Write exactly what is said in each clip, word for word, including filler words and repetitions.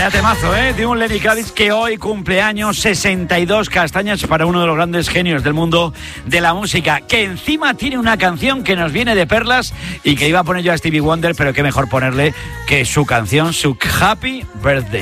Vaya temazo, ¿eh? De un Lenny Kravitz que hoy cumpleaños, sesenta y dos castañas para uno de los grandes genios del mundo de la música, que encima tiene una canción que nos viene de perlas y que iba a poner yo a Stevie Wonder, pero qué mejor ponerle que su canción, su Happy Birthday.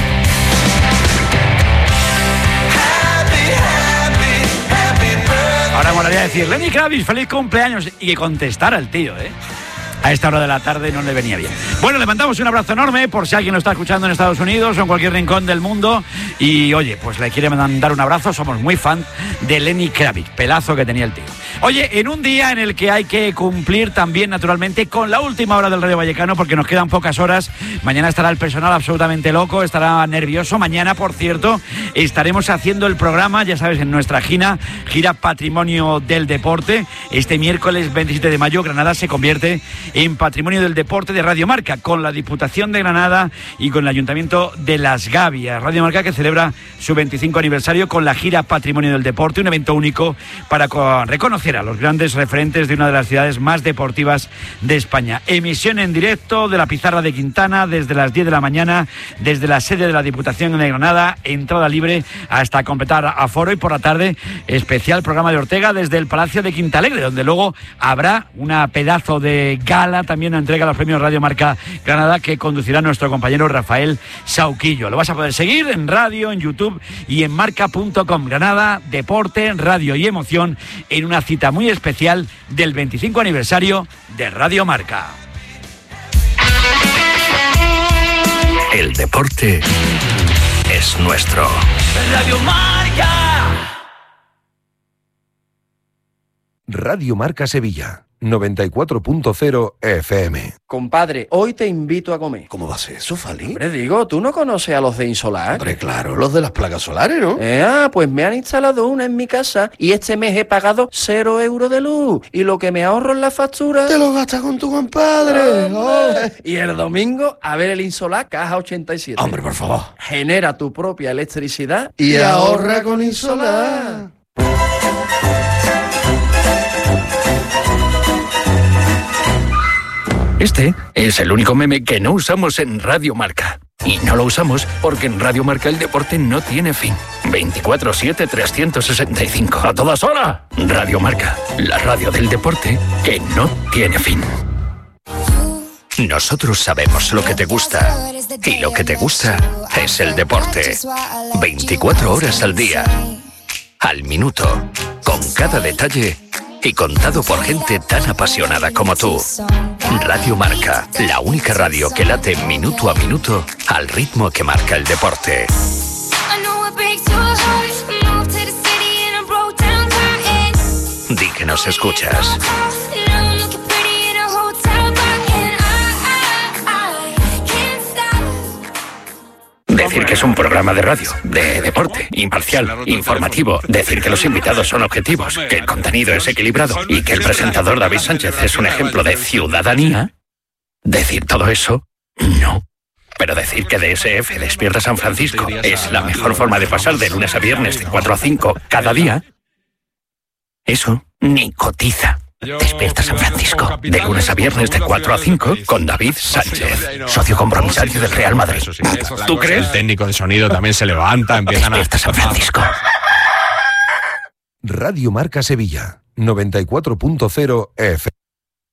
Ahora molaría decir, Lenny Kravitz, feliz cumpleaños, y que contestara el tío, ¿eh? A esta hora de la tarde no le venía bien. Bueno, le mandamos un abrazo enorme por si alguien lo está escuchando en Estados Unidos o en cualquier rincón del mundo. Y oye, pues le quiere mandar un abrazo. Somos muy fan de Lenny Kravitz, pelazo que tenía el tío. Oye, en un día en el que hay que cumplir también naturalmente con la última hora del Radio Vallecano, porque nos quedan pocas horas. Mañana estará el personal absolutamente loco, estará nervioso. Mañana, por cierto, estaremos haciendo el programa, ya sabes, en nuestra gira, gira Patrimonio del Deporte. Este miércoles veintisiete de mayo, Granada se convierte en Patrimonio del Deporte de Radio Marca, con la Diputación de Granada y con el Ayuntamiento de Las Gavias. Radio Marca que celebra su veinticinco aniversario con la gira Patrimonio del Deporte, un evento único para reconocer a los grandes referentes de una de las ciudades más deportivas de España. Emisión en directo de la Pizarra de Quintana desde las diez de la mañana, desde la sede de la Diputación de Granada, entrada libre hasta completar aforo, y por la tarde especial programa de Ortega desde el Palacio de Quintalegre, donde luego habrá una pedazo de gala, también entrega los premios Radio Marca Granada, que conducirá nuestro compañero Rafael Sauquillo. Lo vas a poder seguir en radio, en YouTube y en marca punto com. Granada, deporte, radio y emoción en una cita muy especial del veinticinco aniversario de Radio Marca. El deporte es nuestro. Radio Marca. Radio Marca Sevilla, noventa y cuatro punto cero F M. Compadre, hoy te invito a comer. ¿Cómo va a ser eso, Fali? Hombre, digo, ¿tú no conoces a los de Insolar? Hombre, claro, los de las placas solares, ¿no? Eh, ah, pues me han instalado una en mi casa y este mes he pagado cero euros de luz. Y lo que me ahorro en la factura... ¡Te lo gastas con tu compadre! Oh. Y el domingo, a ver el Insolar Caja ochenta y siete. Hombre, por favor. Genera tu propia electricidad y, y ahorra con Insolar. Este es el único meme que no usamos en Radio Marca. Y no lo usamos porque en Radio Marca el deporte no tiene fin. veinticuatro siete, trescientos sesenta y cinco. ¡A todas horas! Radio Marca, la radio del deporte que no tiene fin. Nosotros sabemos lo que te gusta. Y lo que te gusta es el deporte. veinticuatro horas al día. Al minuto. Con cada detalle. Y contado por gente tan apasionada como tú. Radio Marca, la única radio que late minuto a minuto al ritmo que marca el deporte. Di que nos escuchas. Decir que es un programa de radio, de deporte, imparcial, informativo. Decir que los invitados son objetivos, que el contenido es equilibrado y que el presentador David Sánchez es un ejemplo de ciudadanía. Decir todo eso, no. Pero decir que D S F Despierta San Francisco es la mejor forma de pasar de lunes a viernes de cuatro a cinco cada día, eso ni cotiza. Despierta San Francisco, de lunes a viernes de cuatro a cinco con David Sánchez, socio compromisario del Real Madrid. ¿Tú crees? El técnico de sonido también se levanta, empiezan a... Despierta San Francisco. Radio Marca Sevilla, noventa y cuatro punto cero F M.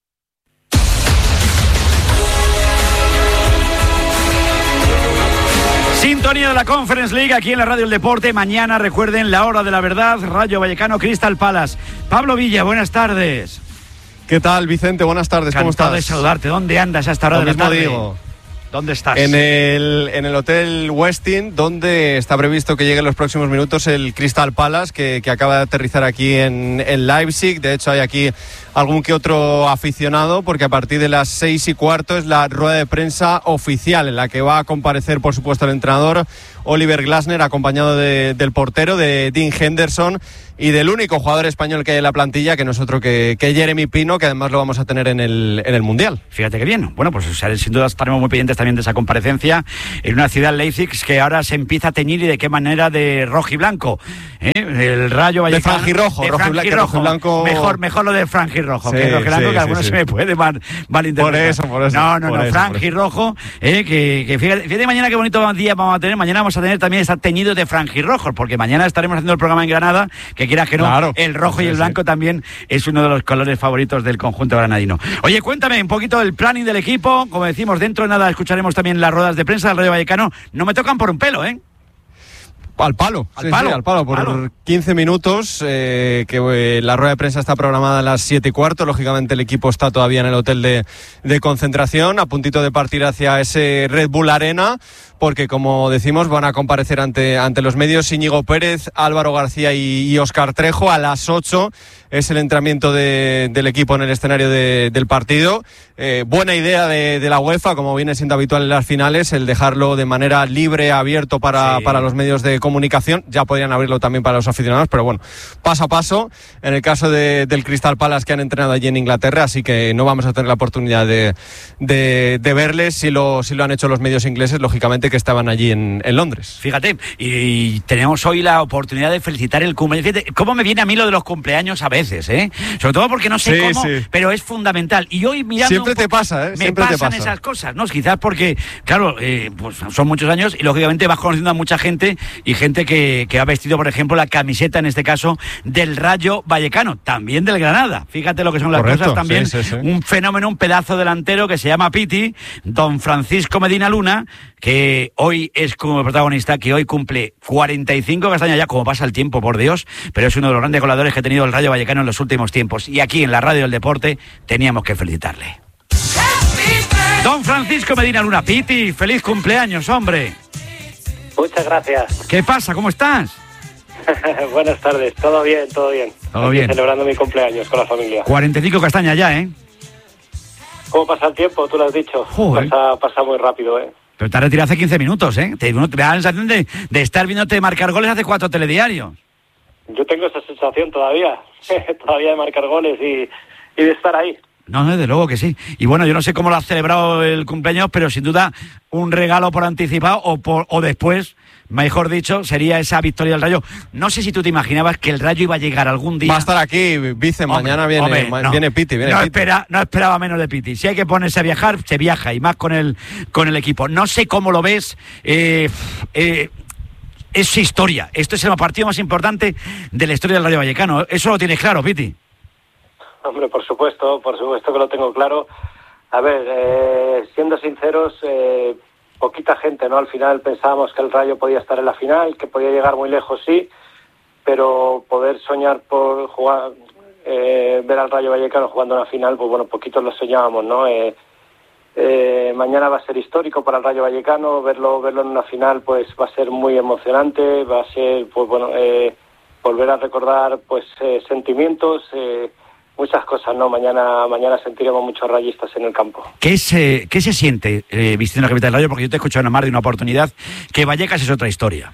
Sintonía de la Conference League aquí en la Radio del Deporte. Mañana, recuerden, la hora de la verdad, Rayo Vallecano, Crystal Palace. Pablo Villa, buenas tardes. ¿Qué tal, Vicente? Buenas tardes, ¿cómo estás? Encantado de saludarte. ¿Dónde andas a esta hora Lo de la mismo tarde? digo. ¿Dónde estás? En el, en el Hotel Westin, donde está previsto que llegue en los próximos minutos el Crystal Palace, que, que acaba de aterrizar aquí en, en Leipzig. De hecho, hay aquí algún que otro aficionado, porque a partir de las seis y cuarto es la rueda de prensa oficial, en la que va a comparecer, por supuesto, el entrenador Oliver Glasner, acompañado de, del portero, de Dean Henderson, y del único jugador español que hay en la plantilla, que no es otro que, que Jeremy Pino, que además lo vamos a tener en el, en el Mundial. Fíjate que bien. Bueno, pues o sea, sin duda estaremos muy pendientes también de esa comparecencia en una ciudad, Leipzig, que ahora se empieza a teñir, y de qué manera, de rojo y blanco. ¿eh? El Rayo Vallecano. De franjirrojo, de rojo, y blanco, rojo y blanco. Mejor, mejor lo de franjirrojo, sí, que rojo y blanco, sí, que sí, algunos sí. se me puede mal, malinterpretar. Por eso, por eso. No, no, por no, eso, franjirrojo, eh, que, que fíjate, fíjate mañana qué bonito día vamos a tener. Mañana vamos a tener también estar teñidos de franjirrojos, porque mañana estaremos haciendo el programa en Granada, que quieras que no, claro, el rojo y el blanco sí. también es uno de los colores favoritos del conjunto granadino. Oye, cuéntame un poquito del planning del equipo. Como decimos, dentro de nada escucharemos también las ruedas de prensa del Rayo Vallecano. No me tocan por un pelo, ¿eh? Al palo, al sí, palo, sí, al palo, por palo. quince minutos, eh, que eh, la rueda de prensa está programada a las siete y cuarto, lógicamente el equipo está todavía en el hotel de, de concentración, a puntito de partir hacia ese Red Bull Arena, porque como decimos van a comparecer ante, ante los medios Íñigo Pérez, Álvaro García y, y Óscar Trejo. A las ocho es el entrenamiento de, del equipo en el escenario de, del partido. Eh, buena idea de, de la UEFA, como viene siendo habitual en las finales, el dejarlo de manera libre, abierto para, sí. para los medios de comunicación. Ya podrían abrirlo también para los aficionados, pero bueno, paso a paso, en el caso de, del Crystal Palace, que han entrenado allí en Inglaterra, así que no vamos a tener la oportunidad de, de, de verles si lo, si lo han hecho los medios ingleses, lógicamente, que estaban allí en, en Londres. Fíjate, y tenemos hoy la oportunidad de felicitar el cumpleaños. Fíjate cómo me viene a mí lo de los cumpleaños a veces, ¿eh? Sobre todo porque no sé sí, cómo, sí. pero es fundamental. Y hoy mirando siempre te pasa, ¿eh? Me Siempre pasan te pasa. esas cosas, ¿no? Quizás porque, claro, eh, pues son muchos años y lógicamente vas conociendo a mucha gente y gente que, que ha vestido, por ejemplo, la camiseta, en este caso, del Rayo Vallecano, también del Granada. Fíjate lo que son las Correcto, cosas también. Sí, sí, sí. Un fenómeno, un pedazo delantero que se llama Piti, don Francisco Medina Luna, que hoy es como protagonista, que hoy cumple cuarenta y cinco castañas ya, como pasa el tiempo, por Dios, pero es uno de los grandes goleadores que ha tenido el Rayo Vallecano en los últimos tiempos. Y aquí en la Radio del Deporte teníamos que felicitarle. Don Francisco Medina Luna, Piti, feliz cumpleaños, hombre. Muchas gracias. ¿Qué pasa? ¿Cómo estás? Buenas tardes, todo bien, todo bien. Todo Aquí bien. Celebrando mi cumpleaños con la familia. cuarenta y cinco castañas ya, ¿eh? ¿Cómo pasa el tiempo? Tú lo has dicho. Joder. Pasa, pasa muy rápido, ¿eh? Pero te has retirado hace quince minutos, ¿eh? Te, te da la sensación de, de estar viéndote marcar goles hace cuatro telediarios. Yo tengo esa sensación todavía, todavía de marcar goles y, y de estar ahí. No, desde luego que sí. Y bueno, yo no sé cómo lo has celebrado el cumpleaños, pero sin duda un regalo por anticipado o, por, o después, mejor dicho, sería esa victoria del Rayo. No sé si tú te imaginabas que el Rayo iba a llegar algún día. Va a estar aquí, vice, Hombre, mañana viene, hombre, ma- no. viene Piti. Viene no, Piti. Espera, no esperaba menos de Piti. Si hay que ponerse a viajar, se viaja, y más con el, con el equipo. No sé cómo lo ves. Eh, eh, es historia. Esto es el partido más importante de la historia del Rayo Vallecano. Eso lo tienes claro, Piti. Hombre, por supuesto, por supuesto que lo tengo claro. A ver, eh, siendo sinceros, eh, poquita gente, ¿no? Al final pensábamos que el Rayo podía estar en la final, que podía llegar muy lejos, sí, pero poder soñar por jugar, eh, ver al Rayo Vallecano jugando una final, pues bueno, poquitos lo soñábamos, ¿no? Eh, eh, mañana va a ser histórico para el Rayo Vallecano, verlo, verlo en una final, pues va a ser muy emocionante, va a ser, pues bueno, eh, volver a recordar, pues eh, sentimientos. Eh, Muchas cosas, ¿no? Mañana mañana sentiremos muchos rayistas en el campo. ¿Qué se, qué se siente eh, vistiendo la camiseta del Rayo? Porque yo te he escuchado en más de una oportunidad que Vallecas es otra historia.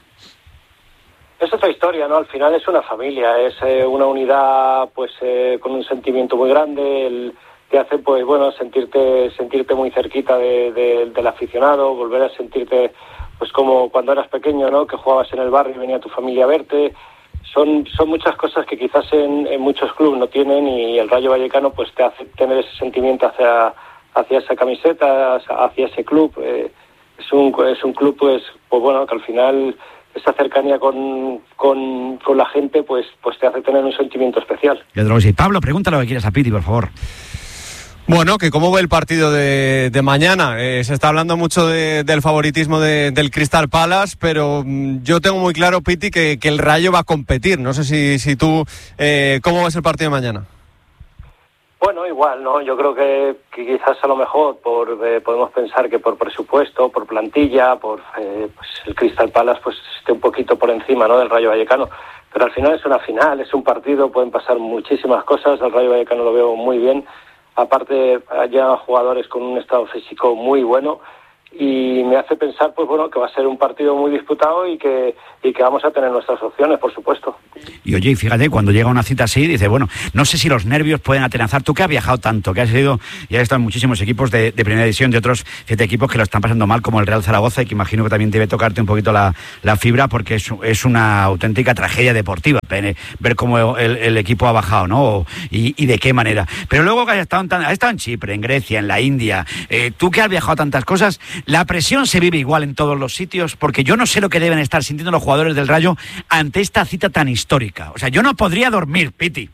Es otra historia, ¿no? Al final es una familia, es eh, una unidad, pues, eh, con un sentimiento muy grande, el, que hace, pues, bueno, sentirte sentirte muy cerquita de, de, del aficionado, volver a sentirte, pues, como cuando eras pequeño, ¿no? Que jugabas en el barrio y venía tu familia a verte. Son, son muchas cosas que quizás en, en muchos clubes no tienen, y el Rayo Vallecano pues te hace tener ese sentimiento hacia, hacia esa camiseta, hacia ese club. Eh, es un es un club pues pues bueno, que al final esa cercanía con, con, con la gente pues pues te hace tener un sentimiento especial. Sí. Pablo, pregúntale lo que quieras a Piti, por favor. Bueno, que cómo ve el partido de, de mañana. Eh, se está hablando mucho de, del favoritismo de, del Crystal Palace, pero mm, yo tengo muy claro, Piti, que, que el Rayo va a competir. No sé si, si tú, eh, ¿cómo ves el partido de mañana? Bueno, igual, ¿no? Yo creo que, que quizás a lo mejor por eh, podemos pensar que por presupuesto, por plantilla, por eh, pues el Crystal Palace pues esté un poquito por encima, ¿no? Del Rayo Vallecano. Pero al final es una final, es un partido, pueden pasar muchísimas cosas. El Rayo Vallecano lo veo muy bien. Aparte, llegan jugadores con un estado físico muy bueno y me hace pensar pues bueno que va a ser un partido muy disputado y que y que vamos a tener nuestras opciones, por supuesto. Y oye, fíjate, cuando llega una cita así, dice, bueno, no sé si los nervios pueden atenazar. Tú que has viajado tanto, que has ido y has estado en muchísimos equipos de, de primera división, de otros siete equipos que lo están pasando mal, como el Real Zaragoza, y que imagino que también debe tocarte un poquito la, la fibra, porque es, es una auténtica tragedia deportiva ver cómo el, el equipo ha bajado, ¿no? Y, y de qué manera. Pero luego que has estado en, has estado en Chipre, en Grecia, en la India, eh, tú que has viajado a tantas cosas, la presión se vive igual en todos los sitios, porque yo no sé lo que deben estar sintiendo los jugadores del Rayo ante esta cita tan histórica. O sea, yo no podría dormir, Piti.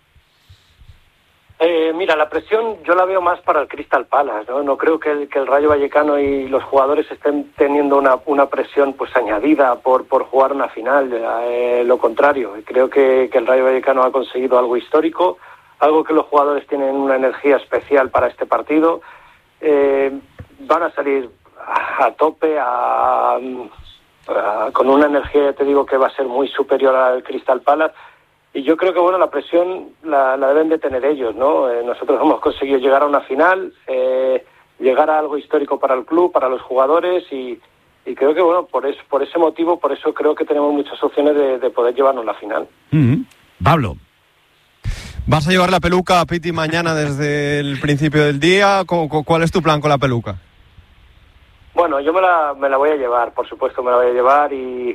Eh, mira, la presión yo la veo más para el Crystal Palace, ¿no? No creo que el, que el Rayo Vallecano y los jugadores estén teniendo una, una presión pues añadida por, por jugar una final, eh, lo contrario. Creo que, que el Rayo Vallecano ha conseguido algo histórico, algo que los jugadores tienen una energía especial para este partido. Eh, van a salir a, a tope, a, a, con una energía, te digo, que va a ser muy superior al Crystal Palace. Y yo creo que bueno, la presión la, la deben de tener ellos, ¿no? Eh, nosotros hemos conseguido llegar a una final, eh, llegar a algo histórico para el club, para los jugadores, y, y creo que bueno, por eso, por ese motivo, por eso creo que tenemos muchas opciones de, de poder llevarnos la final. Mm-hmm. Pablo. ¿Vas a llevar la peluca a Piti mañana desde el principio del día? ¿Cuál es tu plan con la peluca? Bueno, yo me la, me la voy a llevar, por supuesto me la voy a llevar y...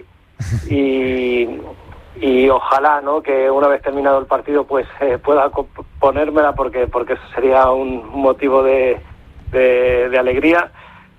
y y ojalá, ¿no?, que una vez terminado el partido pues eh, pueda ponérmela porque porque eso sería un motivo de, de, de alegría.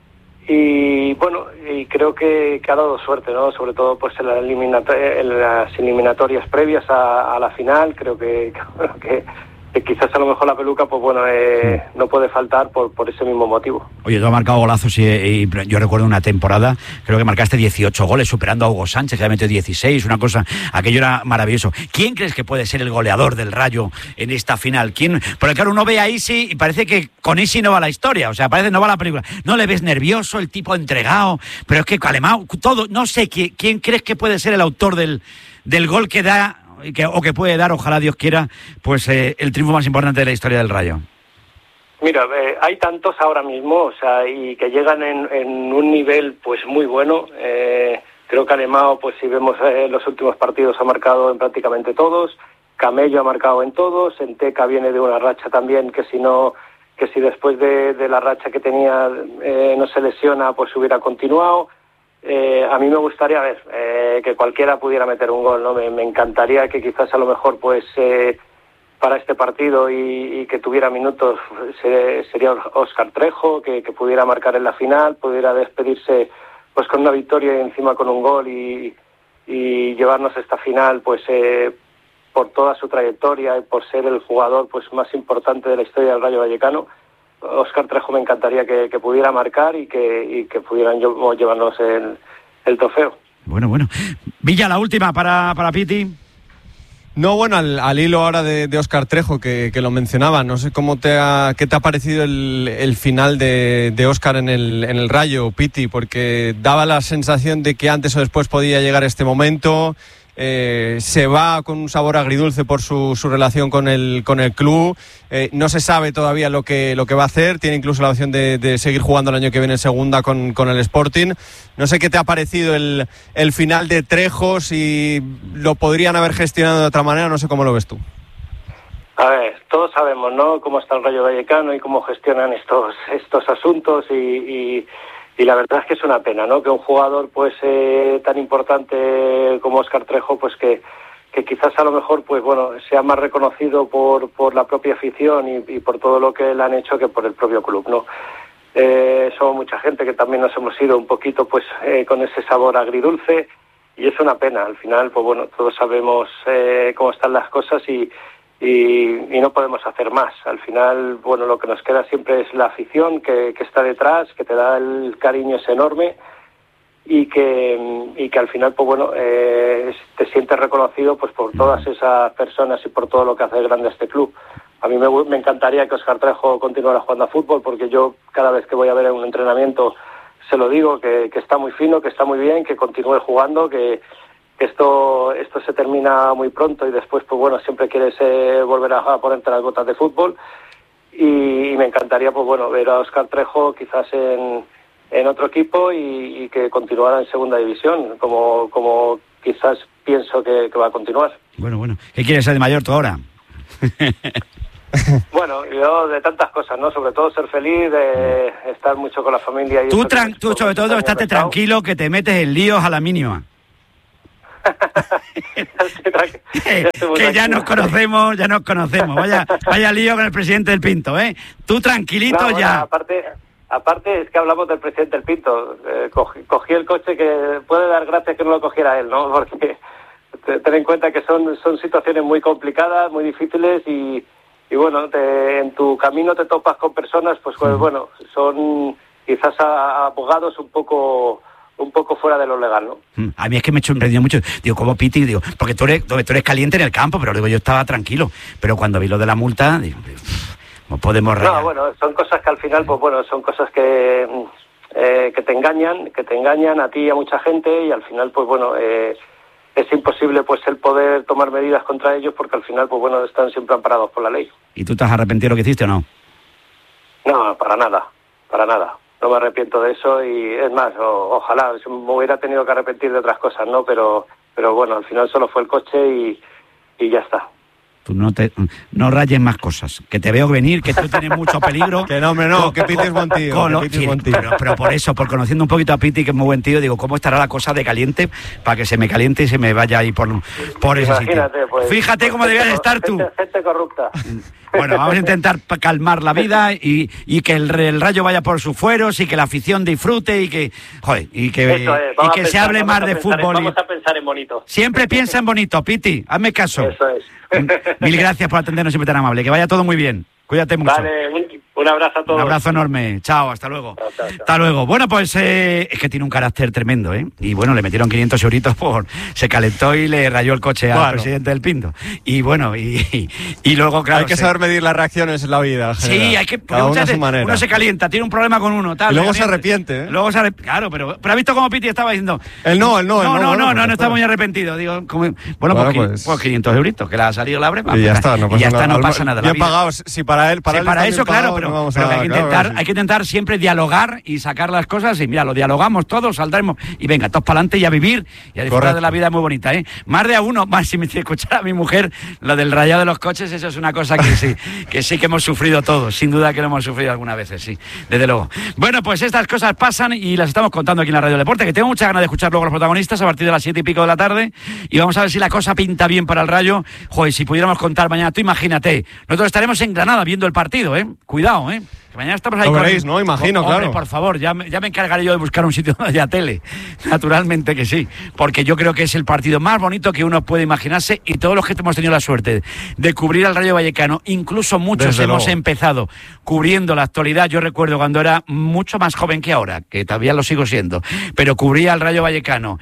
Y bueno, y creo que, que ha dado suerte, ¿no?, sobre todo pues en, la eliminato- en las eliminatorias previas a, a la final. Creo que, que, que quizás a lo mejor la peluca pues bueno eh, no puede faltar por, por ese mismo motivo. Oye, tú has marcado golazos y, y yo recuerdo una temporada, creo que marcaste dieciocho goles, superando a Hugo Sánchez, que ha metido dieciséis, una cosa, aquello era maravilloso. ¿Quién crees que puede ser el goleador del Rayo en esta final? ¿Quién? Porque claro, uno ve a Isi y parece que con Isi no va la historia, o sea, parece que no va la película. No le ves nervioso, el tipo entregado, pero es que Calemao, todo, no sé, ¿quién, quién crees que puede ser el autor del, del gol que da, que, o que puede dar, ojalá Dios quiera, pues eh, el triunfo más importante de la historia del Rayo? Mira, eh, hay tantos ahora mismo, o sea, y que llegan en, en un nivel pues muy bueno. Eh, creo que Alemao, pues si vemos eh, los últimos partidos, ha marcado en prácticamente todos. Camello ha marcado en todos. Enteca viene de una racha también que si no, que si después de, de la racha que tenía eh, no se lesiona, pues hubiera continuado. Eh, a mí me gustaría ver eh, que cualquiera pudiera meter un gol, ¿no? Me, me encantaría que quizás a lo mejor pues eh, para este partido y, y que tuviera minutos se, sería Óscar Trejo, que, que pudiera marcar en la final, pudiera despedirse pues con una victoria y encima con un gol y, y llevarnos a esta final pues eh, por toda su trayectoria y por ser el jugador pues más importante de la historia del Rayo Vallecano. Óscar Trejo me encantaría que, que pudiera marcar y que, y que pudieran llevarnos el, el trofeo. Bueno, bueno. Villa, la última para, para Piti. No, bueno, al, al hilo ahora de, de Óscar Trejo, que, que lo mencionaba, no sé cómo te ha, qué te ha parecido el, el final de, de Óscar en el, en el Rayo, Piti, porque daba la sensación de que antes o después podía llegar este momento. Eh, se va con un sabor agridulce por su, su relación con el, con el club. Eh, no se sabe todavía lo que, lo que va a hacer. Tiene incluso la opción de, de seguir jugando el año que viene en segunda con, con el Sporting. No sé qué te ha parecido el, el final de Trejo, si lo podrían haber gestionado de otra manera, no sé cómo lo ves tú. A ver, todos sabemos, ¿no?, cómo está el Rayo Vallecano y cómo gestionan estos, estos asuntos y... y... Y la verdad es que es una pena, ¿no?, que un jugador pues eh, tan importante como Óscar Trejo, pues que, que quizás a lo mejor pues bueno sea más reconocido por, por la propia afición y, y por todo lo que le han hecho que por el propio club, ¿no? Eh, somos mucha gente que también nos hemos ido un poquito pues eh, con ese sabor agridulce y es una pena. Al final pues bueno, todos sabemos eh, cómo están las cosas y Y, y no podemos hacer más. Al final, bueno, lo que nos queda siempre es la afición que, que está detrás, que te da el cariño es enorme y que y que al final, pues bueno, eh, te sientes reconocido pues por todas esas personas y por todo lo que hace grande a este club. A mí me, me encantaría que Óscar Trejo continuara jugando a fútbol, porque yo cada vez que voy a ver un entrenamiento se lo digo, que, que está muy fino, que está muy bien, que continúe jugando, que esto esto se termina muy pronto y después pues bueno siempre quieres eh, volver a, a ponerte las botas de fútbol y, y me encantaría pues bueno ver a Óscar Trejo quizás en, en otro equipo y, y que continuara en segunda división, como, como quizás pienso que, que va a continuar. Bueno, bueno. ¿Qué quieres ser de mayor tú ahora? Bueno, yo de tantas cosas, ¿no? Sobre todo ser feliz, de estar mucho con la familia. Y tú, eso, tran- tú sobre todo, estate tranquilo, que te metes en líos a la mínima. eh, que ya nos conocemos, ya nos conocemos. Vaya, vaya lío con el presidente del Pinto, ¿eh? Tú tranquilito. No, bueno, ya. Aparte, aparte es que hablamos del presidente del Pinto. Eh, cogí, cogí el coche, que puede dar gracias que no lo cogiera él, ¿no? Porque ten en cuenta que son, son situaciones muy complicadas, muy difíciles y, y bueno, te, en tu camino te topas con personas, pues, pues bueno, son quizás a, abogados un poco... un poco fuera de lo legal, ¿no? A mí es que me he sorprendido mucho. Digo, ¿cómo Piti? Digo, porque tú eres, tú eres caliente en el campo, pero luego yo estaba tranquilo. Pero cuando vi lo de la multa, digo, no podemos reír. No, bueno, son cosas que al final, pues bueno, son cosas que, eh, que te engañan, que te engañan a ti y a mucha gente y al final, pues bueno, eh, es imposible pues el poder tomar medidas contra ellos porque al final, pues bueno, están siempre amparados por la ley. ¿Y tú te has arrepentido de lo que hiciste o no? No, para nada, para nada. No me arrepiento de eso y es más, o, ojalá me hubiera tenido que arrepentir de otras cosas, ¿no? Pero pero bueno, al final solo fue el coche y, y ya está. Tú no te no rayes más cosas, que te veo venir, que tú tienes mucho peligro. Que no, hombre, no, que Piti es buen tío. Con, que Piti sí, es buen tío. Pero, pero por eso, por conociendo un poquito a Piti, que es muy buen tío, digo, ¿cómo estará la cosa de caliente para que se me caliente y se me vaya ahí por, por ese Imagínate, sitio? Pues, Fíjate pues, cómo debías estar tú. Gente, gente corrupta. Bueno, vamos a intentar calmar la vida y, y que el, el Rayo vaya por sus fueros y que la afición disfrute y que, joder, y que, Eso es, y que pensar, se hable más de fútbol. En, vamos a pensar en bonito. Siempre piensa en bonito, Piti, hazme caso. Eso es. Mil gracias por atendernos siempre tan amable. Que vaya todo muy bien. Cuídate mucho. Vale, un, un abrazo a todos. Un abrazo enorme. Chao, hasta luego. Chao, chao, chao. Hasta luego. Bueno, pues eh, es que tiene un carácter tremendo, ¿eh? Y bueno, le metieron quinientos euritos por... Se calentó y le rayó el coche bueno. al presidente del Pinto. Y bueno, y, y, y luego, claro... Hay que se... saber medir las reacciones en la vida. En sí, hay que... Cada uno a su manera. Uno se calienta, tiene un problema con uno, tal. Y luego se se arrepiente, ¿eh? Luego se arrepiente. Claro, pero, pero ha visto cómo Piti estaba diciendo... El no, el no, el no. No, no, bueno, no, no, pues, no está muy arrepentido. Digo, como... bueno, Bueno, pues, pues... pues quinientos euritos, que le ha salido la breva. Y ya está, no y pasa ya está, nada. no pasa nada. Bien pagados, si para él, para sí, él para eso, claro, pagado, pero, no vamos pero a, que hay que claro, intentar, sí. hay que intentar siempre dialogar y sacar las cosas y mira, lo dialogamos todos, saldremos y venga, todos para adelante y a vivir y a disfrutar Correcto. de la vida muy bonita, ¿eh? Más de a uno, más si me escuchara a mi mujer, lo del rayado de los coches, eso es una cosa que sí, que sí que hemos sufrido todos, sin duda que lo hemos sufrido algunas veces, sí, desde luego. Bueno, pues estas cosas pasan y las estamos contando aquí en la Radio Deporte, que tengo mucha ganas de escuchar luego a los protagonistas a partir de las siete y pico de la tarde y vamos a ver si la cosa pinta bien para el Rayo. Joder, si pudiéramos contar mañana, tú imagínate, nosotros estaremos en Granada viendo el partido, ¿eh? Cuidado, ¿eh? Que mañana estamos ahí Lo con... veréis, ¿no? Imagino, Hombre, claro. por favor, ya, me- ya me encargaré yo de buscar un sitio donde haya tele. Naturalmente que sí, porque yo creo que es el partido más bonito que uno puede imaginarse y todos los que hemos tenido la suerte de cubrir al Rayo Vallecano, incluso muchos Desde hemos luego. empezado cubriendo la actualidad. Yo recuerdo cuando era mucho más joven que ahora, que todavía lo sigo siendo, pero cubría al Rayo Vallecano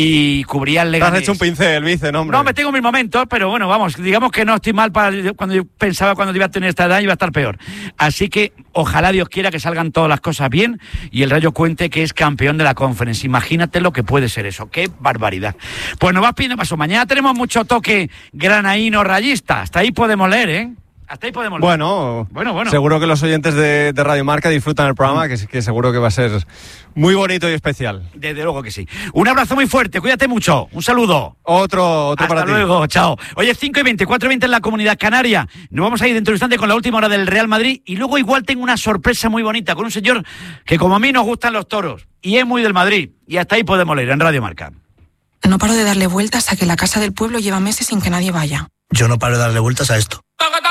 y cubría al Te has Leganés. hecho un pincel, vice, no, hombre. No, me tengo mis momentos, pero bueno, vamos, digamos que no estoy mal para cuando yo pensaba cuando iba a tener esta edad iba a estar peor. Así que ojalá Dios quiera que salgan todas las cosas bien y el Rayo cuente que es campeón de la Conference. Imagínate lo que puede ser eso, qué barbaridad. Pues nos va pidiendo paso. Mañana tenemos mucho toque granaíno rayista. Hasta ahí podemos leer, ¿eh? Hasta ahí podemos leer. Bueno, Bueno, bueno. seguro que los oyentes de, de Radio Marca disfrutan el programa, que, que seguro que va a ser muy bonito y especial. Desde luego que sí. Un abrazo muy fuerte, cuídate mucho. Un saludo. Otro, otro Hasta para ti. luego, chao. Oye, cinco y veinte, cuatro y veinte en la Comunidad Canaria. Nos vamos a ir dentro de un instante con la última hora del Real Madrid y luego igual tengo una sorpresa muy bonita con un señor que como a mí nos gustan los toros y es muy del Madrid. Y hasta ahí podemos leer en Radio Marca. No paro de darle vueltas a que la casa del pueblo lleva meses sin que nadie vaya. Yo no paro de darle vueltas a esto.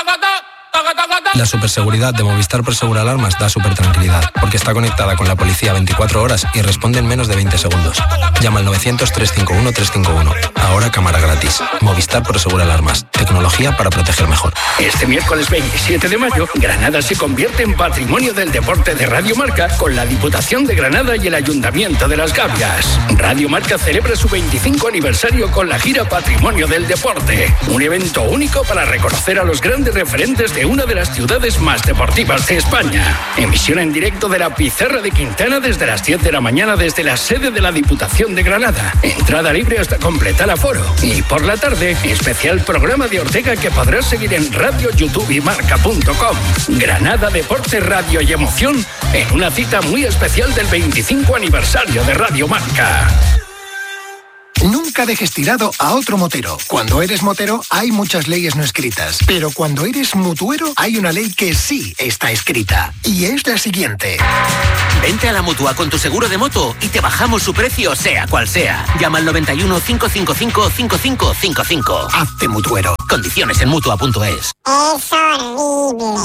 La superseguridad de Movistar Prosegur Alarmas da super tranquilidad, porque está conectada con la policía veinticuatro horas y responde en menos de veinte segundos. Llama al novecientos, trescientos cincuenta y uno, trescientos cincuenta y uno. Ahora cámara gratis. Movistar Prosegur Alarmas. Tecnología para proteger mejor. Este miércoles veintisiete de mayo, Granada se convierte en patrimonio del deporte de Radio Marca con la Diputación de Granada y el Ayuntamiento de Las Gavias. Radio Marca celebra su veinticinco aniversario con la gira Patrimonio del Deporte, un evento único para reconocer a los grandes referentes de una de las ciudades más deportivas de España. Emisión en directo de la Pizarra de Quintana desde las diez de la mañana desde la sede de la Diputación de Granada. Entrada libre hasta completar aforo. Y por la tarde, especial programa de de Ortega que podrás seguir en radio, YouTube y marca punto com. Granada, deporte, radio y emoción en una cita muy especial del veinticinco aniversario de Radio Marca. Nunca dejes tirado a otro motero. Cuando eres motero hay muchas leyes no escritas, pero cuando eres mutuero hay una ley que sí está escrita, y es la siguiente. Vente a la Mutua con tu seguro de moto y te bajamos su precio sea cual sea. Llama al noventa y uno, cinco cinco cinco, cinco cinco cinco cinco. Hazte mutuero. Condiciones en mutua punto es. Es horrible.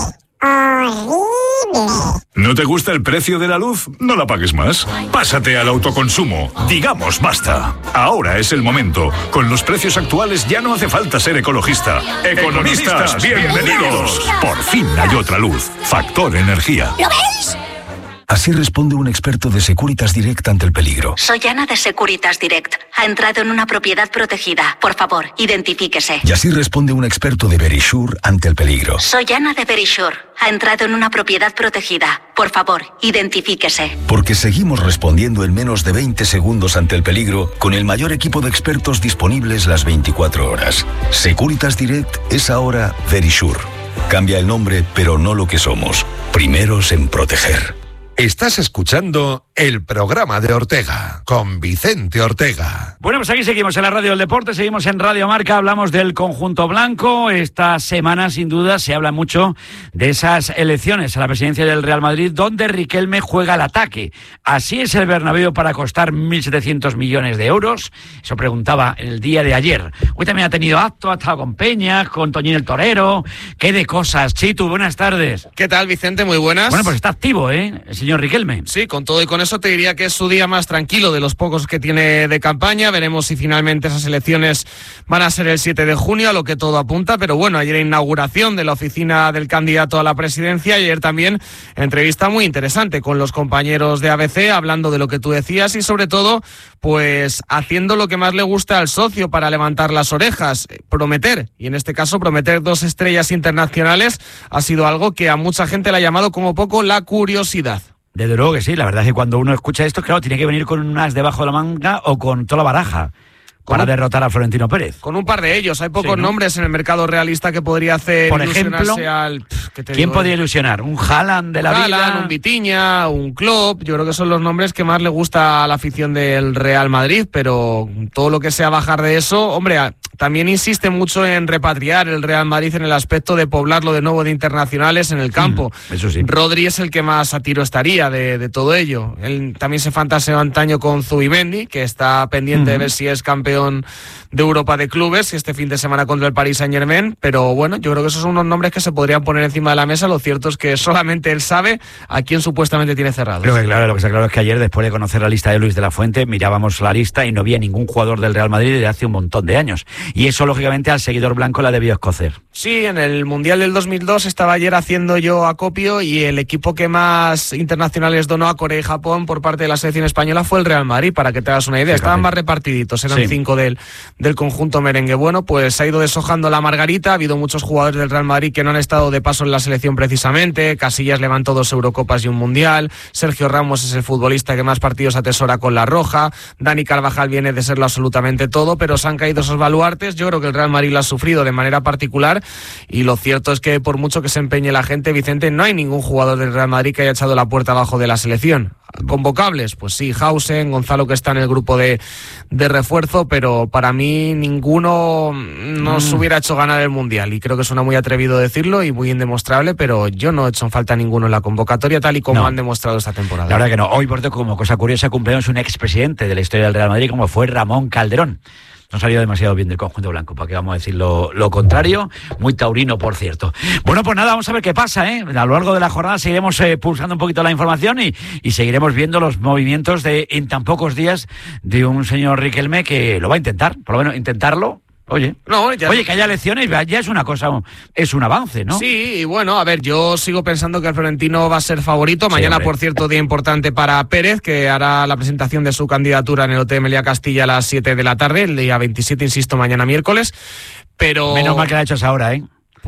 Horrible. ¿No te gusta el precio de la luz? No la pagues más. Pásate al autoconsumo. Digamos basta. Ahora es el momento. Con los precios actuales ya no hace falta ser ecologista. Economistas, bienvenidos. Por fin hay otra luz. Factor Energía. ¿Lo veis? Así responde un experto de Securitas Direct ante el peligro. Soy Ana de Securitas Direct. Ha entrado en una propiedad protegida. Por favor, identifíquese. Y así responde un experto de Verisure ante el peligro. Soy Ana de Verisure. Ha entrado en una propiedad protegida. Por favor, identifíquese. Porque seguimos respondiendo en menos de veinte segundos ante el peligro con el mayor equipo de expertos disponibles las veinticuatro horas. Securitas Direct es ahora Verisure. Cambia el nombre, pero no lo que somos. Primeros en proteger. Estás escuchando el programa de Ortega, con Vicente Ortega. Bueno, pues aquí seguimos en la Radio del Deporte, seguimos en Radio Marca, hablamos del conjunto blanco. Esta semana, sin duda, se habla mucho de esas elecciones a la presidencia del Real Madrid, donde Riquelme juega al ataque. Así es el Bernabéu para costar mil setecientos millones de euros. Eso preguntaba el día de ayer. Hoy también ha tenido acto, ha estado con Peñas, con Toñín el Torero. ¡Qué de cosas! Chitu, buenas tardes. ¿Qué tal, Vicente? Muy buenas. Bueno, pues está activo, ¿eh? El señor Riquelme. Sí, con todo y con eso te diría que es su día más tranquilo de los pocos que tiene de campaña. Veremos si finalmente esas elecciones van a ser el siete de junio, a lo que todo apunta. Pero bueno, ayer inauguración de la oficina del candidato a la presidencia y ayer también entrevista muy interesante con los compañeros de A B C, hablando de lo que tú decías y sobre todo, pues haciendo lo que más le gusta al socio para levantar las orejas, prometer. Y en este caso, prometer dos estrellas internacionales ha sido algo que a mucha gente le ha llamado como poco la curiosidad. Desde luego que sí, la verdad es que cuando uno escucha esto, claro, tiene que venir con un as debajo de la manga o con toda la baraja para un, derrotar a Florentino Pérez. Con un par de ellos, hay pocos sí, ¿no? nombres en el mercado realista que podría hacer. Por ejemplo, al, ¿qué te ¿quién digo? podría ilusionar? ¿Un Haaland de la Haaland, vida? un Vitinha, un Klopp, yo creo que son los nombres que más le gusta a la afición del Real Madrid, pero todo lo que sea bajar de eso, hombre, también insiste mucho en repatriar el Real Madrid en el aspecto de poblarlo de nuevo de internacionales en el campo. Mm, eso sí. Rodri es el que más a tiro estaría de, de todo ello. Él también se fantaseó antaño con Zubimendi, que está pendiente mm. de ver si es campeón de Europa de clubes este fin de semana contra el Paris Saint-Germain, pero bueno, yo creo que esos son unos nombres que se podrían poner encima de la mesa. Lo cierto es que solamente él sabe a quién supuestamente tiene cerrado. Creo que claro, lo que está claro es que ayer, después de conocer la lista de Luis de la Fuente, mirábamos la lista y no había ningún jugador del Real Madrid desde hace un montón de años. Y eso, lógicamente, al seguidor blanco la debió escocer. Sí, en el Mundial del dos mil dos estaba ayer haciendo yo acopio y el equipo que más internacionales donó a Corea y Japón por parte de la selección española fue el Real Madrid, para que te hagas una idea. Fíjate. Estaban más repartiditos, eran sí. cinco del, del conjunto merengue. Bueno, pues ha ido deshojando la margarita, ha habido muchos jugadores del Real Madrid que no han estado de paso en la selección precisamente. Casillas levantó dos Eurocopas y un Mundial, Sergio Ramos es el futbolista que más partidos atesora con la roja, Dani Carvajal viene de serlo absolutamente todo, pero se han caído esos baluartes. Yo creo que el Real Madrid lo ha sufrido de manera particular y lo cierto es que por mucho que se empeñe la gente, Vicente, no hay ningún jugador del Real Madrid que haya echado la puerta abajo de la selección. ¿Convocables? Pues sí, Hausen, Gonzalo, que está en el grupo de, de refuerzo, pero para mí ninguno nos mm. hubiera hecho ganar el Mundial y creo que suena muy atrevido decirlo y muy indemostrable, pero yo no he hecho en falta ninguno en la convocatoria tal y como no. han demostrado esta temporada. La verdad que no. Hoy, por cierto, como cosa curiosa, cumpleaños un expresidente de la historia del Real Madrid como fue Ramón Calderón. No salió demasiado bien del conjunto blanco, para que vamos a decir lo, lo contrario, muy taurino, por cierto. Bueno, pues nada, vamos a ver qué pasa, ¿eh? A lo largo de la jornada seguiremos eh, pulsando un poquito la información y, y seguiremos viendo los movimientos de en tan pocos días de un señor Riquelme que lo va a intentar, por lo menos intentarlo. Oye, no, ya oye, que haya elecciones ya es una cosa, es un avance, ¿no? Sí, y bueno, a ver, yo sigo pensando que el Florentino va a ser favorito. Mañana, sí, por cierto, día importante para Pérez, que hará la presentación de su candidatura en el Hotel Meliá Castilla a las siete de la tarde, el día veintisiete, insisto, mañana miércoles. Pero menos mal que la ha hecho esa hora, ¿eh? ¿Por?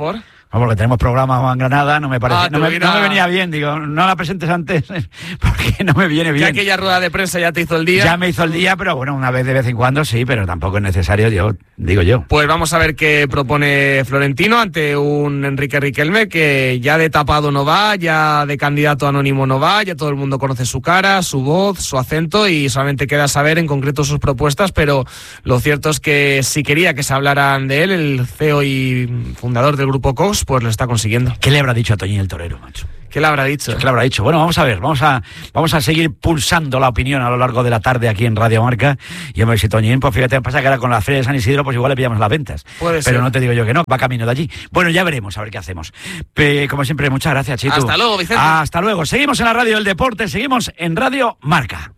No, porque tenemos programa en Granada, no me parece, Ah, no, te me, hubiera- no me venía bien, digo, no la presentes antes porque no me viene bien. Ya aquella rueda de prensa ya te hizo el día. Ya me hizo el día, pero bueno, una vez de vez en cuando sí, pero tampoco es necesario, yo digo yo. Pues vamos a ver qué propone Florentino ante un Enrique Riquelme que ya de tapado no va, ya de candidato anónimo no va, ya todo el mundo conoce su cara, su voz, su acento y solamente queda saber en concreto sus propuestas, pero lo cierto es que si quería que se hablaran de él, el C E O y fundador del grupo Cox, pues lo está consiguiendo. ¿Qué le habrá dicho a Toñín el Torero, macho? ¿Qué le habrá dicho? ¿Qué le habrá dicho? Bueno, vamos a ver, vamos a vamos a seguir pulsando la opinión a lo largo de la tarde aquí en Radio Marca. Y a ver si Toñín, pues fíjate, pasa que ahora con la Feria de San Isidro, pues igual le pillamos las ventas. Puede Pero ser. no te digo yo que no, va camino de allí. Bueno, ya veremos a ver qué hacemos. Pe- como siempre, muchas gracias, Chitu. Hasta luego, Vicente. Hasta luego. Seguimos en la Radio del Deporte, seguimos en Radio Marca.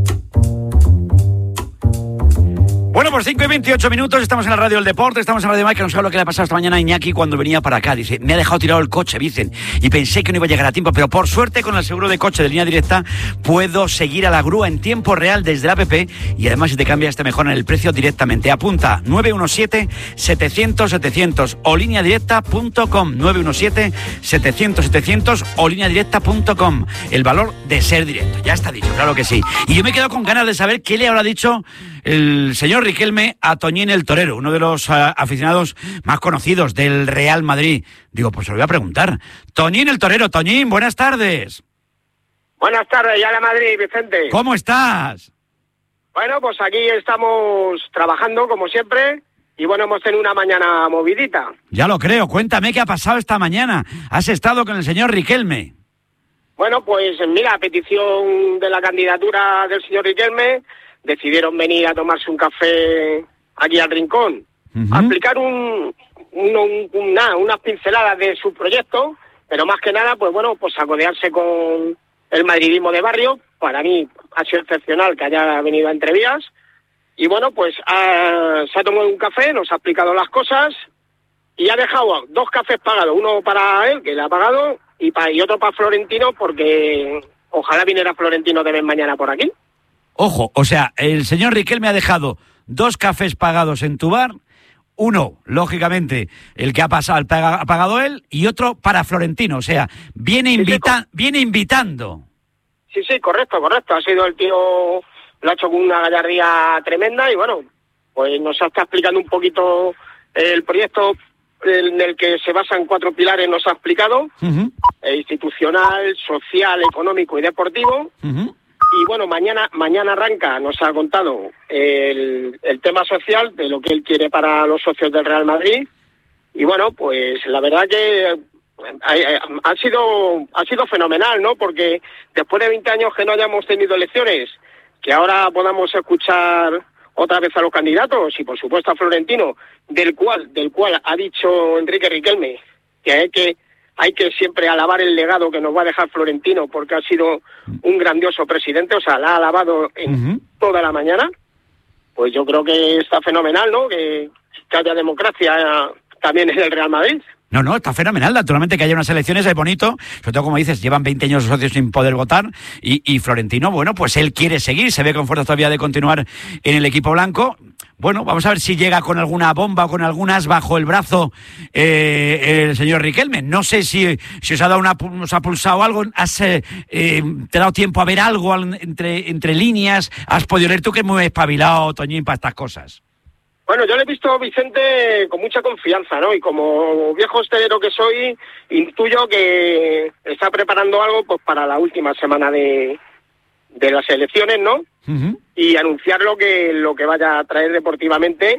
Bueno, por cinco y veintiocho minutos estamos en la Radio del Deporte, estamos en Radio Marca, nos sabe lo que le ha pasado esta mañana a Iñaki cuando venía para acá. Dice, me ha dejado tirado el coche, dicen, y pensé que no iba a llegar a tiempo, pero por suerte con el seguro de coche de Línea Directa puedo seguir a la grúa en tiempo real desde la app y además si te cambias te mejoran el precio directamente. Apunta nueve uno siete, setecientos, setecientos o línea directa punto com, nueve uno siete, setecientos, setecientos o línea directa punto com. El valor de ser directo, ya está dicho, claro que sí. Y yo me quedo con ganas de saber qué le habrá dicho el señor Riquelme a Toñín el Torero, uno de los uh, aficionados más conocidos del Real Madrid. Digo, pues se lo voy a preguntar. Toñín el Torero, Toñín, buenas tardes. Buenas tardes, ya la Madrid, Vicente. ¿Cómo estás? Bueno, pues aquí estamos trabajando como siempre y bueno, hemos tenido una mañana movidita. Ya lo creo, cuéntame qué ha pasado esta mañana. ¿Has estado con el señor Riquelme? Bueno, pues mira, a petición de la candidatura del señor Riquelme, decidieron venir a tomarse un café aquí al Rincón, uh-huh. a explicar un, un, un, una, unas pinceladas de su proyecto, pero más que nada, pues bueno, pues a codearse con el madridismo de barrio. Para mí ha sido excepcional que haya venido a Entrevías. Y bueno, pues ha, se ha tomado un café, nos ha explicado las cosas y ha dejado dos cafés pagados, uno para él, que le ha pagado, y, para, y otro para Florentino, porque ojalá viniera Florentino de vez mañana por aquí. Ojo, o sea, el señor Riquelme ha dejado dos cafés pagados en tu bar, uno, lógicamente, el que ha pasado, el paga, ha pagado él, y otro para Florentino, o sea, viene, invita, sí, sí, viene invitando. Sí, sí, correcto, correcto, ha sido el tío, lo ha hecho con una gallardía tremenda, y bueno, pues nos está explicando un poquito el proyecto en el que se basa en cuatro pilares, nos ha explicado, uh-huh. institucional, social, económico y deportivo. Uh-huh. Y bueno, mañana mañana arranca, nos ha contado el, el tema social de lo que él quiere para los socios del Real Madrid. Y bueno, pues la verdad que ha, ha sido ha sido fenomenal, ¿no? Porque después de veinte años que no hayamos tenido elecciones, que ahora podamos escuchar otra vez a los candidatos y por supuesto a Florentino, del cual del cual ha dicho Enrique Riquelme que hay que hay que siempre alabar el legado que nos va a dejar Florentino porque ha sido un grandioso presidente, o sea, la ha alabado en uh-huh. toda la mañana. Pues yo creo que está fenomenal, ¿no? Que, que haya democracia también en el Real Madrid. No, no, está fenomenal. Naturalmente que haya unas elecciones es bonito. Sobre todo, como dices, llevan veinte años los socios sin poder votar. Y, y Florentino, bueno, pues él quiere seguir. Se ve con fuerza todavía de continuar en el equipo blanco. Bueno, vamos a ver si llega con alguna bomba o con algunas bajo el brazo eh, el señor Riquelme. No sé si, si os ha dado una, os ha pulsado algo. ¿Has eh, eh, te ha dado tiempo a ver algo entre, entre líneas? ¿Has podido leer tú que es muy espabilado, Toñín, para estas cosas? Bueno, yo le he visto a Vicente con mucha confianza, ¿no? Y como viejo hostelero que soy, intuyo que está preparando algo pues para la última semana de, de las elecciones, ¿no? Uh-huh. Y anunciar lo que, lo que vaya a traer deportivamente.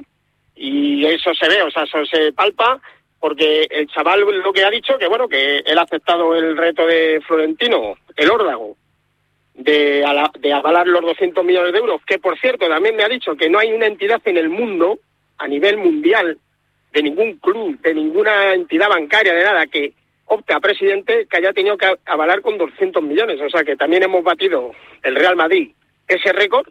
Y eso se ve, o sea, eso se palpa, porque el chaval lo que ha dicho, que bueno, que él ha aceptado el reto de Florentino, el órdago, de, ala, de avalar los doscientos millones de euros, que por cierto también me ha dicho que no hay una entidad en el mundo, a nivel mundial, de ningún club, de ninguna entidad bancaria, de nada, que opte a presidente que haya tenido que avalar con doscientos millones, o sea que también hemos batido el Real Madrid ese récord.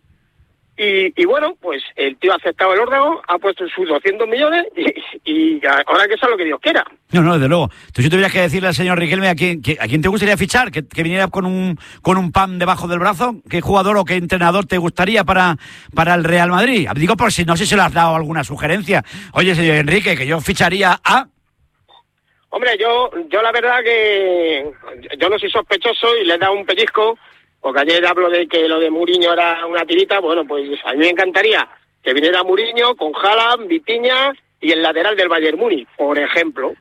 Y, y bueno, pues el tío ha aceptado el órdago, ha puesto sus doscientos millones y, y ahora que sea lo que Dios quiera. No, no, desde luego. Entonces si tuvieras que decirle al señor Riquelme a quién, a quién te gustaría fichar, que, que viniera con un con un pan debajo del brazo, ¿qué jugador o qué entrenador te gustaría para, para el Real Madrid? Digo por si no sé si le has dado alguna sugerencia. Oye, señor Enrique, que yo ficharía a... Hombre, yo, yo la verdad que yo no soy sospechoso y le he dado un pellizco, porque ayer hablo de que lo de Mourinho era una tirita. Bueno, pues a mí me encantaría que viniera Mourinho con Haaland, Vitinha y el lateral del Bayern Múnich, por ejemplo.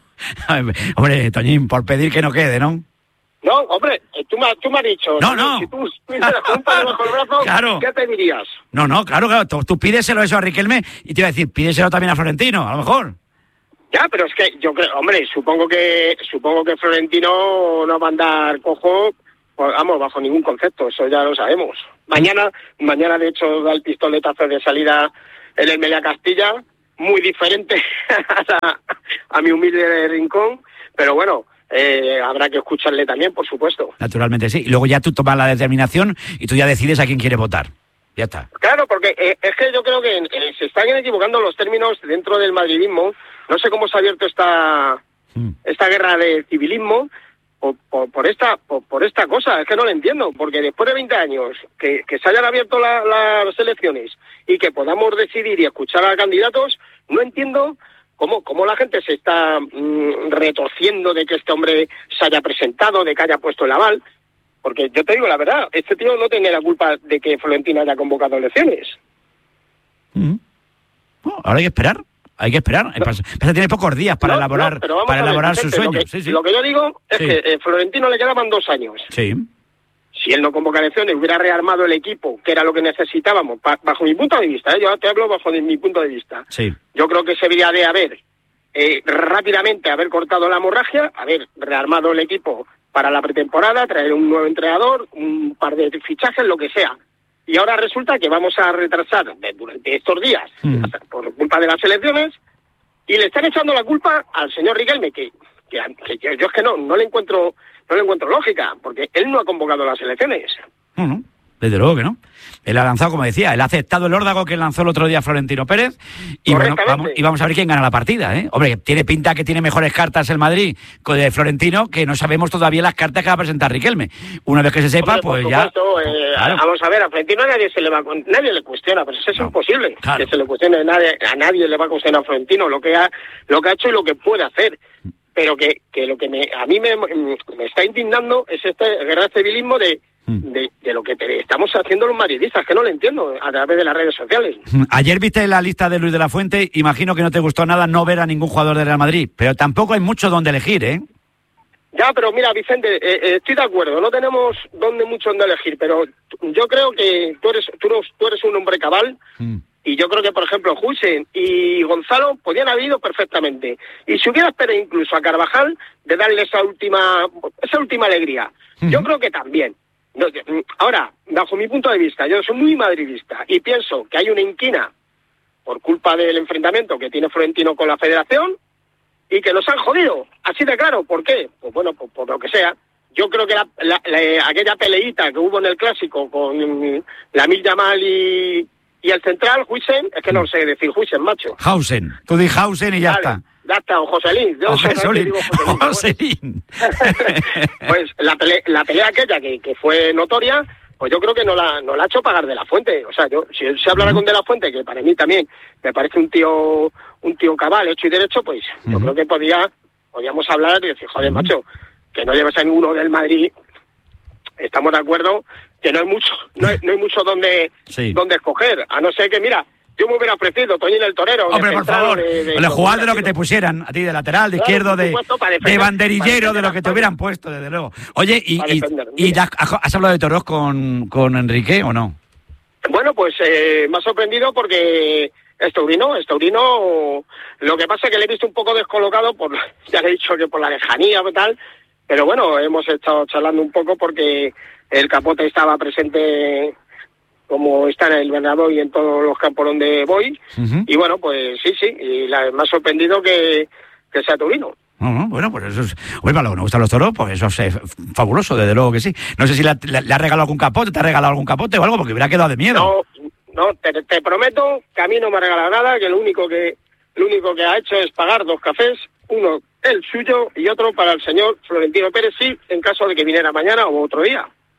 Hombre, Toñín, por pedir que no quede, ¿no? No, hombre, tú me, tú me has dicho... No, no. Si tú estuvieras con un palo bajo el brazo, claro. ¿Qué te dirías? No, no, claro, claro. Tú, tú pídeselo eso a Riquelme y te iba a decir, pídeselo también a Florentino, a lo mejor. Ya, pero es que yo creo, hombre, supongo que supongo que Florentino no va a andar cojo, pues, vamos, bajo ningún concepto, eso ya lo sabemos. Mañana, mañana de hecho da el pistoletazo de salida en el Meliá Castilla, muy diferente a, a mi humilde rincón, pero bueno, eh, habrá que escucharle también, por supuesto. Naturalmente sí, y luego ya tú tomas la determinación y tú ya decides a quién quieres votar. Ya está. Claro, porque eh, es que yo creo que eh, se están equivocando los términos dentro del madridismo. No sé cómo se ha abierto esta mm. esta guerra de civilismo por, por, por esta por, por esta cosa. Es que no lo entiendo, porque después de veinte años que, que se hayan abierto la, la, las elecciones y que podamos decidir y escuchar a candidatos, no entiendo cómo, cómo la gente se está mmm, retorciendo de que este hombre se haya presentado, de que haya puesto el aval. Porque yo te digo la verdad, este tío no tiene la culpa de que Florentino haya convocado elecciones. Mm. Bueno, ahora hay que esperar, hay que esperar. No. Pasa, pasa, tiene pocos días para no, elaborar, no, para elaborar ver, sus sueños. Lo que, sí, sí. lo que yo digo es sí. que eh, Florentino le quedaban dos años. Sí. Si él no convoca elecciones, hubiera rearmado el equipo, que era lo que necesitábamos, pa, bajo mi punto de vista, ¿eh? Yo te hablo bajo de mi punto de vista. Sí. Yo creo que se debería de haber eh, rápidamente haber cortado la hemorragia, haber rearmado el equipo para la pretemporada, traer un nuevo entrenador, un par de fichajes, lo que sea. Y ahora resulta que vamos a retrasar durante estos días, mm. por culpa de las elecciones, y le están echando la culpa al señor Riquelme, que, que, que yo, yo es que no, no le encuentro no le encuentro lógica, porque él no ha convocado las elecciones. Uh-huh. Desde luego que no. Él ha lanzado, como decía, él ha aceptado el órdago que lanzó el otro día Florentino Pérez y, bueno, vamos, y vamos a ver quién gana la partida, ¿eh? Hombre, tiene pinta que tiene mejores cartas el Madrid con de Florentino, que no sabemos todavía las cartas que va a presentar Riquelme. Una vez que se sepa, Hombre, pues ya... Eh, claro. Vamos a ver, a Florentino a nadie se le va nadie le cuestiona, pero eso es no. imposible. Claro. Que se le cuestione, nadie, a nadie le va a cuestionar a Florentino lo que ha, lo que ha hecho y lo que puede hacer. Pero que, que lo que me, a mí me, me está indignando es este guerra civilismo de, mm. de, de lo que te, estamos haciendo los madridistas, que no lo entiendo a través de las redes sociales. Ayer viste la lista de Luis de la Fuente, imagino que no te gustó nada no ver a ningún jugador de Real Madrid, pero tampoco hay mucho donde elegir, ¿eh? Ya, pero mira, Vicente, eh, eh, estoy de acuerdo, no tenemos donde mucho donde elegir, pero yo creo que tú eres, tú, tú eres un hombre cabal. Mm. Y yo creo que, por ejemplo, Huijsen y Gonzalo podían haber ido perfectamente. Y si hubiera esperado incluso a Carvajal de darle esa última esa última alegría, uh-huh. yo creo que también. No, ahora, bajo mi punto de vista, yo soy muy madridista y pienso que hay una inquina por culpa del enfrentamiento que tiene Florentino con la Federación y que nos han jodido. Así de claro. ¿Por qué? Pues bueno, por, por lo que sea. Yo creo que la, la, la, aquella peleita que hubo en el Clásico con Lamine Yamal y... Y el central, Huijsen, es que no sé decir Huijsen, macho. Hausen, tú di Hausen y ya vale, está. Ya está, o Joselín. Yo Joselín. Joselín. Pues la pelea, la pelea aquella que, que fue notoria, pues yo creo que no la, no la ha hecho pagar De la Fuente. O sea, yo si él se hablara uh-huh. con De la Fuente, que para mí también me parece un tío un tío cabal, hecho y derecho, pues uh-huh. yo creo que podía podíamos hablar y decir, joder, uh-huh. macho, que no lleves a ninguno del Madrid. Estamos de acuerdo que no hay mucho no hay, no hay mucho donde sí. donde escoger, a no ser que, mira, yo me hubiera ofrecido Toñín el Torero. Hombre, por favor, de, de, de jugar de lo que te pusieran, a ti de lateral, de claro, izquierdo, de, supuesto, defender, de banderillero, de lo que te hubieran puesto, desde luego. Oye, ¿y, y, y has, has hablado de toros con, con Enrique o no? Bueno, pues eh, me ha sorprendido porque es taurino, es taurino. Lo que pasa es que le he visto un poco descolocado, por ya le he dicho que por la lejanía o tal, pero bueno, hemos estado charlando un poco porque el Capote estaba presente como está en el Bernabéu y en todos los campos donde voy, uh-huh. y bueno, pues sí, sí, y la, me ha sorprendido que, que sea taurino. Uh-huh. Bueno, pues eso es... Oye, para lo que nos gustan los toros, pues eso es eh, fabuloso, desde luego que sí. No sé si le, le, le ha regalado algún capote, te ha regalado algún capote o algo, porque hubiera quedado de miedo. No, no, te, te prometo que a mí no me ha regalado nada, que lo único que, lo único que ha hecho es pagar dos cafés, uno el suyo y otro para el señor Florentino Pérez, sí, en caso de que viniera mañana o otro día.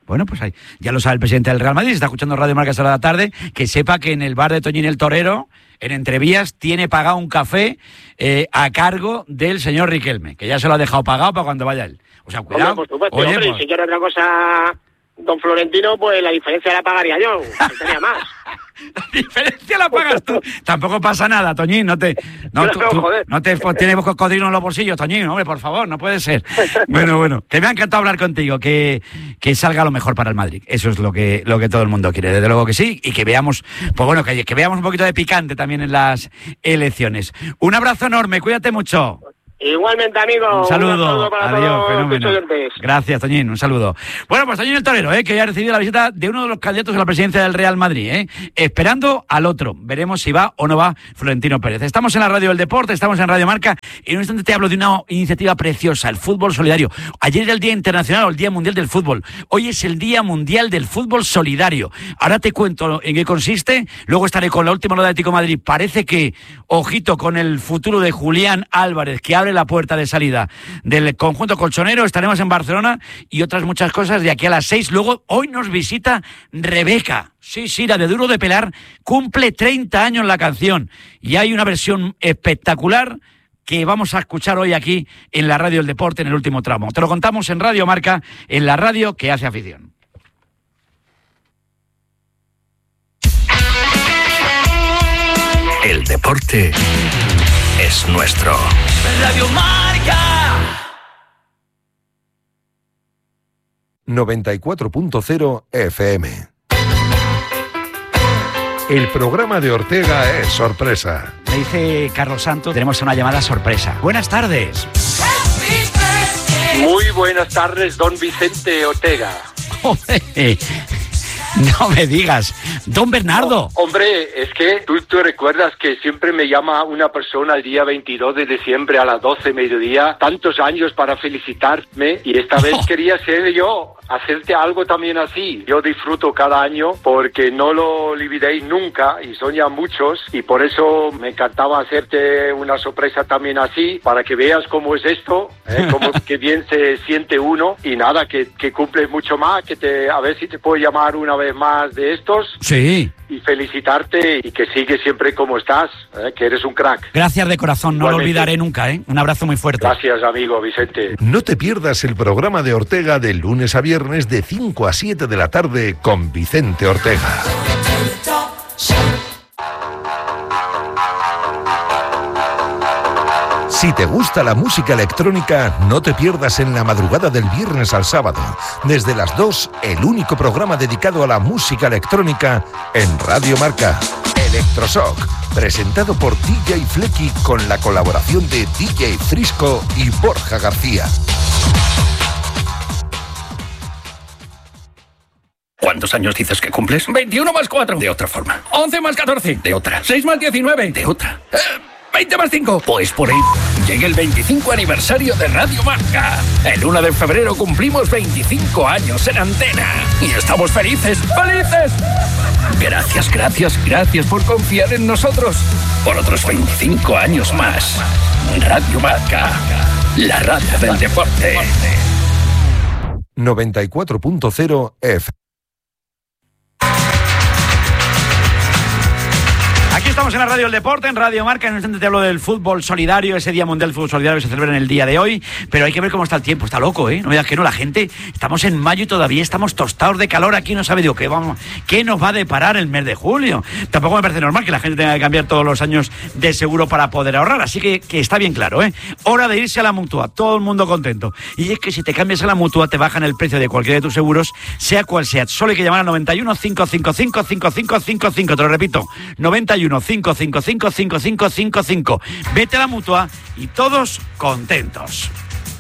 Bueno, pues ahí, ya lo sabe el presidente del Real Madrid, si está escuchando Radio Marca esta hora de la tarde, que sepa que en el bar de Toñín el Torero, en Entrevías, tiene pagado un café eh, a cargo del señor Riquelme, que ya se lo ha dejado pagado para cuando vaya él. O sea, cuidado. Hombre, por supuesto, Oye, hombre, pues... si quiere otra cosa, don Florentino, pues la diferencia la pagaría yo, que tenía más. La diferencia la pagas tú. Tampoco pasa nada, Toñín, no te... No, tú, tú, no te tienes cocodrilo en los bolsillos, Toñín, hombre, por favor, no puede ser. Bueno, bueno, que me ha encantado hablar contigo, que, que salga lo mejor para el Madrid. Eso es lo que, lo que todo el mundo quiere, desde luego que sí, y que veamos, pues bueno, que, que veamos un poquito de picante también en las elecciones. Un abrazo enorme, cuídate mucho. Igualmente, amigo. Un saludo, un saludo para adiós, todos fenómeno. tus oyentes. Gracias, Toñín, un saludo. Bueno, pues Toñín el Torero, ¿eh? que ya ha recibido la visita de uno de los candidatos a la presidencia del Real Madrid, ¿eh? esperando al otro. Veremos si va o no va Florentino Pérez. Estamos en la Radio del Deporte, estamos en Radio Marca, y en un instante te hablo de una iniciativa preciosa, el fútbol solidario. Ayer era el Día Internacional o el Día Mundial del Fútbol. Hoy es el Día Mundial del Fútbol Solidario. Ahora te cuento en qué consiste, luego estaré con la última hora de Atlético de Madrid. Parece que, ojito con el futuro de Julián Álvarez, que abre la puerta de salida del conjunto colchonero. Estaremos en Barcelona y otras muchas cosas de aquí a las seis. Luego, hoy nos visita Rebeca. Sí, sí, la de Duro de Pelar cumple treinta años la canción y hay una versión espectacular que vamos a escuchar hoy aquí en la Radio del Deporte en el último tramo. Te lo contamos en Radio Marca, en la radio que hace afición. El deporte es nuestro. Radio Marca. noventa y cuatro punto cero F M. El programa de Ortega es sorpresa. Me dice Carlos Santos, tenemos una llamada sorpresa. Buenas tardes. Muy buenas tardes, don Vicente Ortega. Joder. No me digas, don Bernardo. No, hombre, es que tú, tú recuerdas que siempre me llama una persona el día veintidós de diciembre a las doce mediodía, tantos años para felicitarme, y esta vez oh. quería ser yo, hacerte algo también así. Yo disfruto cada año porque no lo olvidéis nunca y son ya muchos, y por eso me encantaba hacerte una sorpresa también así, para que veas cómo es esto, ¿eh? Cómo que bien se siente uno, y nada, que, que cumples mucho más, que te, a ver si te puedo llamar una vez más de estos. Sí. Y felicitarte y que sigues siempre como estás, ¿eh? Que eres un crack. Gracias de corazón, no Igualmente. Lo olvidaré nunca, ¿eh? Un abrazo muy fuerte. Gracias, amigo Vicente. No te pierdas el programa de Ortega de lunes a viernes de cinco a siete de la tarde con Vicente Ortega. Si te gusta la música electrónica, no te pierdas en la madrugada del viernes al sábado, desde las dos, el único programa dedicado a la música electrónica en Radio Marca. Electroshock, presentado por D J Flecky con la colaboración de D J Frisco y Borja García. ¿Cuántos años dices que cumples? veintiuno más cuatro. De otra forma. once más catorce. De otra. seis más diecinueve. De otra. Eh, veinte más cinco. Pues por ahí llega el veinticinco aniversario de Radio Marca. El uno de febrero cumplimos veinticinco años en antena. Y estamos felices. ¡Felices! Gracias, gracias, gracias por confiar en nosotros. Por otros veinticinco años más. Radio Marca, la radio del deporte. noventa y cuatro punto cero F. Aquí estamos en la Radio del Deporte, en Radio Marca. En un instante te hablo del fútbol solidario, ese Día Mundial del Fútbol Solidario que se celebra en el día de hoy. Pero hay que ver cómo está el tiempo, está loco, ¿eh? No me digas que no, la gente, estamos en mayo y todavía estamos tostados de calor. Aquí no sabe, digo, ¿qué, vamos, ¿qué nos va a deparar el mes de julio? Tampoco me parece normal que la gente tenga que cambiar todos los años de seguro para poder ahorrar. Así que, que está bien claro, ¿eh? Hora de irse a la Mutua, todo el mundo contento. Y es que si te cambias a la Mutua te bajan el precio de cualquiera de tus seguros, sea cual sea. Solo hay que llamar al noventa y uno, cinco cinco cinco, cinco cinco cinco cinco. Te lo repito, noventa y uno, cinco cinco cinco, cinco cinco cinco cinco. Vete a la Mutua y todos contentos.